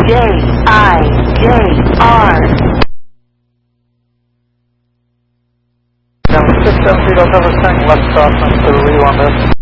J-I-J-R. 673, don't have a thing left crossing to the lead on this.